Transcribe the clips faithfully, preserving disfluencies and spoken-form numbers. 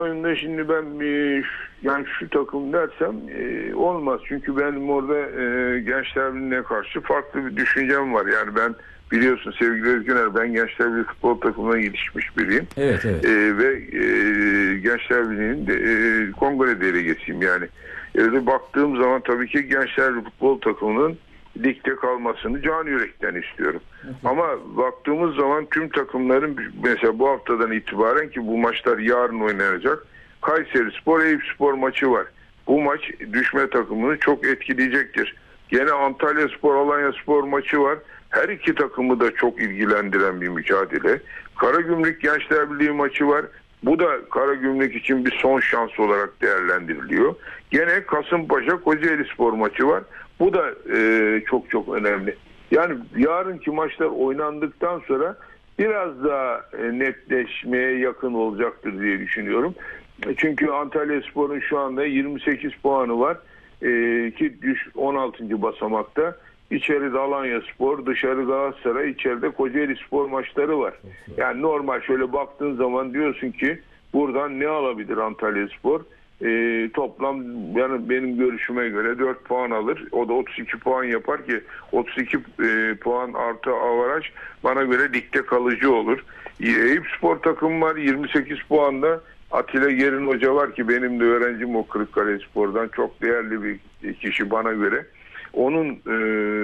oyunda şimdi ben bir, yani şu takım dersem e, olmaz. Çünkü benim orada e, Gençler Birliği'ne karşı farklı bir düşüncem var. Yani ben biliyorsun sevgili Özgüner, ben Gençler Birliği futbol takımına yetişmiş biriyim. Evet, evet. E, ve e, Gençler Birliği'nin de, e, kongre delegesiyim yani. E, baktığım zaman tabii ki Gençler Birliği futbol takımının ligde kalmasını can yürekten istiyorum. Evet. Ama baktığımız zaman tüm takımların mesela bu haftadan itibaren, ki bu maçlar yarın oynanacak, Kayserispor Eyüpspor maçı var. Bu maç düşme takımını çok etkileyecektir. Gene Antalyaspor Alanyaspor maçı var. Her iki takımı da çok ilgilendiren bir mücadele. Karagümrük Gençler Birliği maçı var. Bu da Karagümrük için bir son şans olarak değerlendiriliyor. Gene Kasımpaşa Kocaelispor maçı var. Bu da e, çok çok önemli. Yani yarınki maçlar oynandıktan sonra biraz daha e, netleşmeye yakın olacaktır diye düşünüyorum. Çünkü Antalyaspor'un şu anda yirmi sekiz puanı var. E, ki düş on altıncı basamakta. İçeride Alanyaspor, dışarı Galatasaray, içeride Kocaelispor maçları var. Yani normal şöyle baktığın zaman diyorsun ki buradan ne alabilir Antalyaspor? E, toplam yani benim görüşüme göre dört puan alır. O da otuz iki puan yapar ki otuz iki e, puan artı avaraj bana göre ligde kalıcı olur. Eyüpspor takım var yirmi sekiz puanda. Atilla Gerin Hoca var ki benim de öğrencim o Kırıkkalespor'dan, çok değerli bir kişi bana göre. Onun e,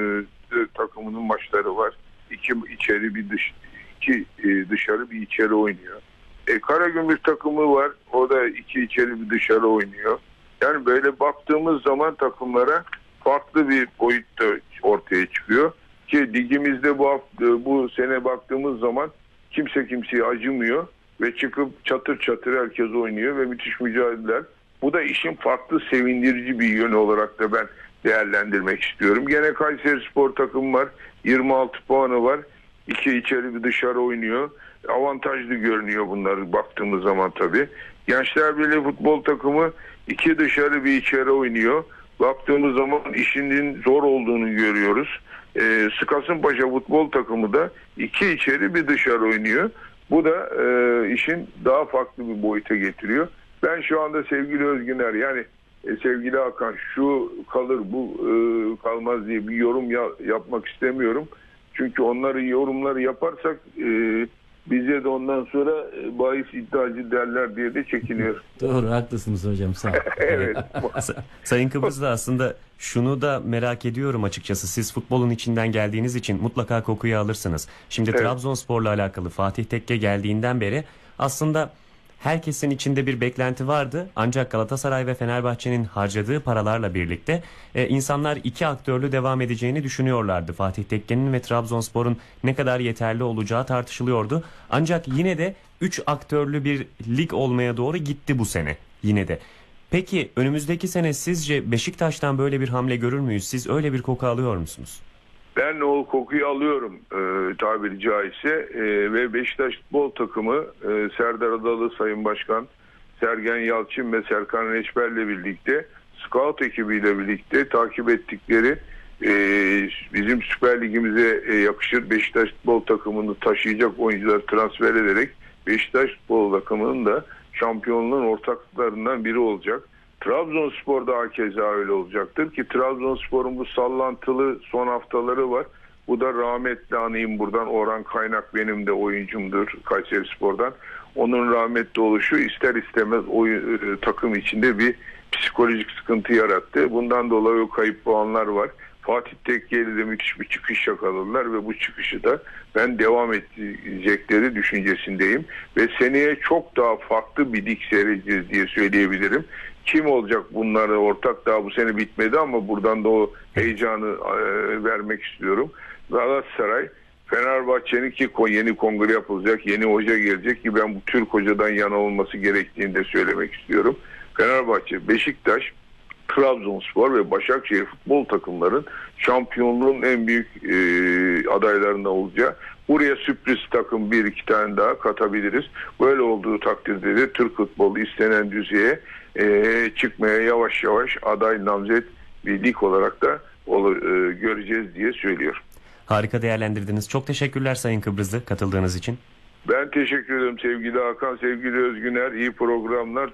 takımının maçları var. İki içeri bir dış, iki e, dışarı bir içeri oynuyor. E, Karagümrük takımı var. O da iki içeri bir dışarı oynuyor. Yani böyle baktığımız zaman takımlara farklı bir boyutta ortaya çıkıyor. Ki ligimizde bu hafta, bu sene baktığımız zaman kimse kimseye acımıyor ve çıkıp çatır çatır herkes oynuyor ve müthiş mücadeleler. Bu da işin farklı sevindirici bir yönü olarak da ben değerlendirmek istiyorum. Gene Kayserispor takımı var. yirmi altı puanı var. İki içeri bir dışarı oynuyor. Avantajlı görünüyor bunları baktığımız zaman tabii. Gençler Birliği futbol takımı iki dışarı bir içeri oynuyor. Baktığımız zaman işinin zor olduğunu görüyoruz. Ee, Kasımpaşa futbol takımı da iki içeri bir dışarı oynuyor. Bu da e, işin daha farklı bir boyuta getiriyor. Ben şu anda sevgili Özgüner, yani e, sevgili Hakan, şu kalır bu e, kalmaz diye bir yorum ya, yapmak istemiyorum. Çünkü onları yorumları yaparsak e, bize de ondan sonra e, bahis iddiacı derler diye de çekiniyorum. Doğru, haklısınız hocam, sağ olun. Evet. Sayın Kıbrıslı, aslında şunu da merak ediyorum açıkçası. Siz futbolun içinden geldiğiniz için mutlaka kokuyu alırsınız. Şimdi evet. Trabzonspor'la alakalı Fatih Tekke geldiğinden beri aslında herkesin içinde bir beklenti vardı. Ancak Galatasaray ve Fenerbahçe'nin harcadığı paralarla birlikte e, insanlar iki aktörlü devam edeceğini düşünüyorlardı. Fatih Tekke'nin ve Trabzonspor'un ne kadar yeterli olacağı tartışılıyordu. Ancak yine de üç aktörlü bir lig olmaya doğru gitti bu sene yine de. Peki önümüzdeki sene sizce Beşiktaş'tan böyle bir hamle görür müyüz? Siz öyle bir koku alıyor musunuz? Ben o kokuyu alıyorum e, tabiri caizse e, ve Beşiktaş futbol takımı e, Serdar Adalı Sayın Başkan, Sergen Yalçın ve Serkan Reçber'le birlikte scout ekibiyle birlikte takip ettikleri e, bizim Süper Ligimize e, yakışır Beşiktaş futbol takımını taşıyacak oyuncuları transfer ederek Beşiktaş futbol takımının da şampiyonluğun ortaklıklarından biri olacak. Trabzonspor'da hakeza öyle olacaktır ki Trabzonspor'un bu sallantılı son haftaları var. Bu da rahmetli anayım buradan, Orhan Kaynak benim de oyuncumdur Kayserispor'dan. Onun rahmetli oluşu ister istemez oyun, e, takım içinde bir psikolojik sıkıntı yarattı. Bundan dolayı o kayıp puanlar var. Fatih Tekke'yle de müthiş bir çıkış yakaladılar ve bu çıkışı da ben devam edecekleri düşüncesindeyim. Ve seneye çok daha farklı bir lig seyredeceğiz diye söyleyebilirim. Kim olacak bunlara ortak, daha bu sene bitmedi ama buradan da o heyecanı e, vermek istiyorum. Galatasaray, Fenerbahçe'nin ki yeni kongre yapılacak, yeni hoca gelecek ki ben bu Türk hocadan yana olması gerektiğini de söylemek istiyorum. Fenerbahçe, Beşiktaş, Trabzonspor ve Başakşehir futbol takımların şampiyonluğun en büyük e, adaylarından olacağı. Buraya sürpriz takım bir iki tane daha katabiliriz. Böyle olduğu takdirde de Türk futbolu istenen düzeye e, çıkmaya yavaş yavaş aday namzet bir lig olarak da olur, e, göreceğiz diye söylüyorum. Harika değerlendirdiniz. Çok teşekkürler Sayın Kıbrıslı katıldığınız için. Ben teşekkür ederim sevgili Hakan, sevgili Özgüner. İyi programlar.